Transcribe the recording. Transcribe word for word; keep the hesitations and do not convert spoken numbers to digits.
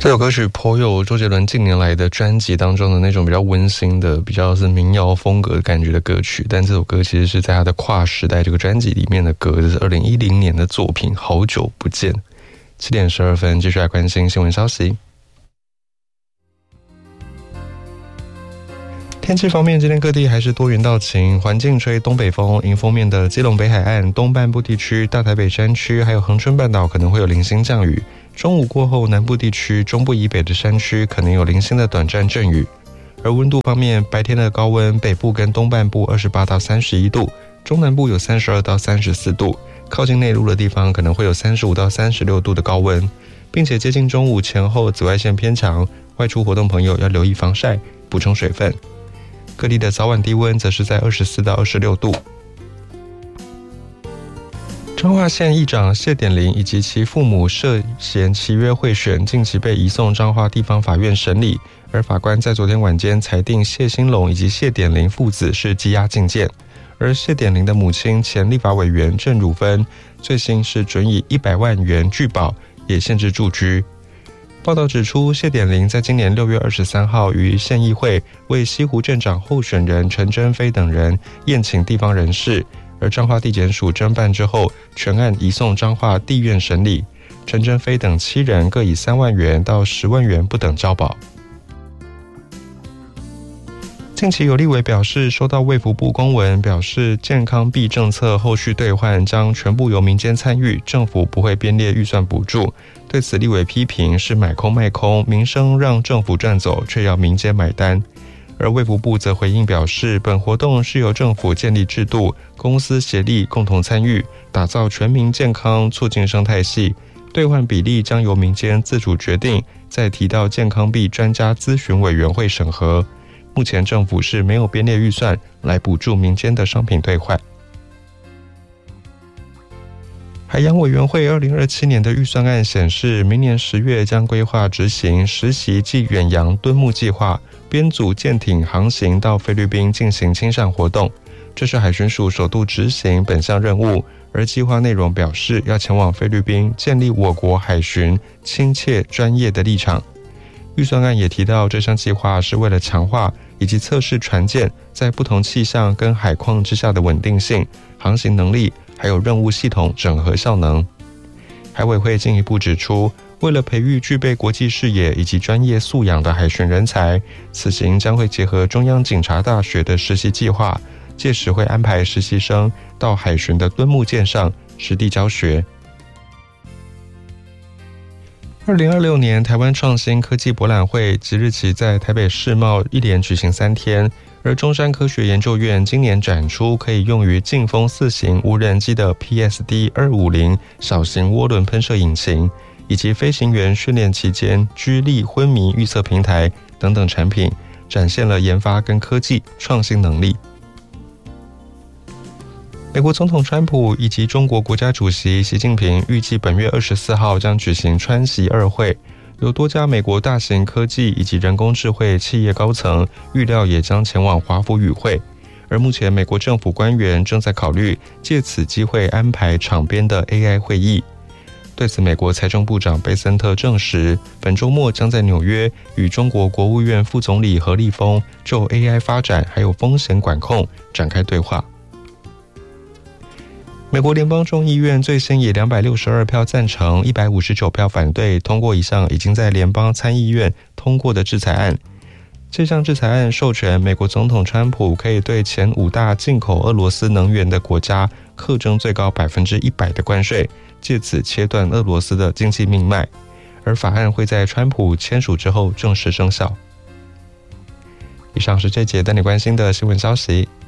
这首歌曲颇有周杰伦近年来的专辑当中的那种比较温馨的、比较是民谣风格的感觉的歌曲，但这首歌其实是在他的跨时代这个专辑里面的歌，这是二零一零年的作品《好久不见》。七点十二分，继续来关心新闻消息。天气方面，今天各地还是多云到晴，环境吹东北风，迎风面的基隆北海岸、东半部地区、大台北山区还有恒春半岛可能会有零星降雨。中午过后，南部地区、中部以北的山区可能有零星的短暂阵雨。而温度方面，白天的高温，北部跟东半部二十八到三十一度，中南部有三十二到三十四度，靠近内陆的地方可能会有三十五到三十六度的高温，并且接近中午前后紫外线偏强，外出活动朋友要留意防晒，补充水分。各地的早晚低温则是在二十四到二十六度。彰化县议长谢典林以及其父母涉嫌契约贿选，近期被移送彰化地方法院审理，而法官在昨天晚间裁定谢兴隆以及谢典林父子是羁押禁见，而谢典林的母亲前立法委员郑汝芬最新是准以一百万元拒保，也限制住居。报道指出，谢典林在今年六月二十三号于县议会为西湖镇长候选人陈珍飞等人宴请地方人士，而彰化地检署侦办之后，全案移送彰化地院审理。陈珍飞等七人各以三万元到十万元不等交保。近期有立委表示，收到卫福部公文，表示健康币政策后续兑换将全部由民间参与，政府不会编列预算补助。对此，立委批评是买空卖空，民生让政府赚走，却要民间买单。而卫福部则回应表示，本活动是由政府建立制度，公司协力共同参与，打造全民健康促进生态系，兑换比例将由民间自主决定，再提到健康币专家咨询委员会审核。目前政府是没有编列预算来补助民间的商品兑换。海洋委员会二零二七年的预算案显示，明年十月将规划执行实习暨远洋敦睦计划，编组舰艇航行到菲律宾进行亲善活动。这是海巡署首度执行本项任务，而计划内容表示要前往菲律宾建立我国海巡亲切专业的立场。预算案也提到，这项计划是为了强化以及测试船舰在不同气象跟海况之下的稳定性、航行能力，还有任务系统整合效能。海委会进一步指出，为了培育具备国际视野以及专业素养的海巡人才，此行将会结合中央警察大学的实习计划，届时会安排实习生到海巡的敦睦舰上实地教学。二零二六年台湾创新科技博览会即日起在台北世贸一连举行三天，而中山科学研究院今年展出可以用于劲风四型无人机的 P S D 二五零 小型涡轮喷射引擎，以及飞行员训练期间居力昏迷预测平台等等产品，展现了研发跟科技创新能力。美国总统川普以及中国国家主席习近平预计本月二十四号将举行川习二会，有多家美国大型科技以及人工智慧企业高层预料也将前往华府与会，而目前美国政府官员正在考虑借此机会安排场边的 A I 会议。对此，美国财政部长贝森特证实，本周末将在纽约与中国国务院副总理何立峰就 A I 发展还有风险管控展开对话。美国联邦众议院最新以两百六十二票赞成、一百五十九票反对通过一项已经在联邦参议院通过的制裁案。这项制裁案授权美国总统川普可以对前五大进口俄罗斯能源的国家课征最高 百分之百 的关税，借此切断俄罗斯的经济命脉。而法案会在川普签署之后正式生效。以上是这节带你关心的新闻消息。